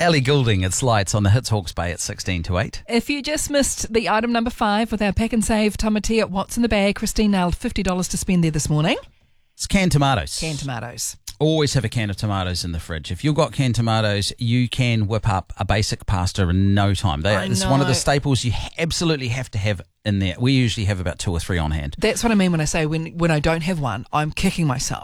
Ellie Goulding, it's Lights on the Hits Hawke's Bay at 16 to 8. If you just missed the item number 5 with our Pack and Save Tamati at What's in the Bag, Christine nailed $50 to spend there this morning. It's canned tomatoes. Canned tomatoes. Always have a can of tomatoes in the fridge. If you've got canned tomatoes, you can whip up a basic pasta in no time. It's one of the staples you absolutely have to have in there. We usually have about 2 or 3 on hand. That's what I mean when I say when I don't have one, I'm kicking myself.